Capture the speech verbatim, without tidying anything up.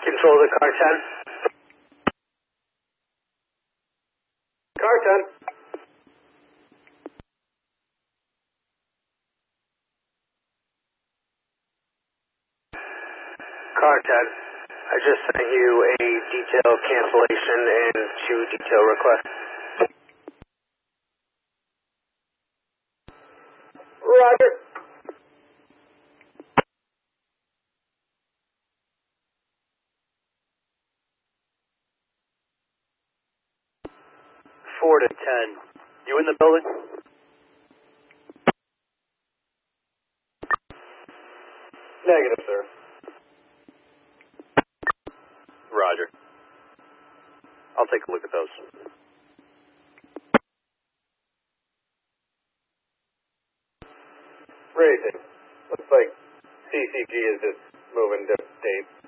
Control to car ten. Car ten. Car ten. I just sent you a detail cancellation and two detail requests. Roger. Four to ten. You in the building? Negative, sir. Roger. I'll take a look at those. Raising. Looks like C C G is just moving to date.